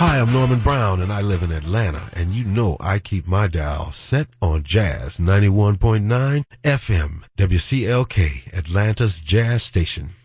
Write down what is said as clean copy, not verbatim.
Hi, I'm Norman Brown, and I live in Atlanta, and you know I keep my dial set on Jazz 91.9 FM, WCLK, Atlanta's Jazz Station.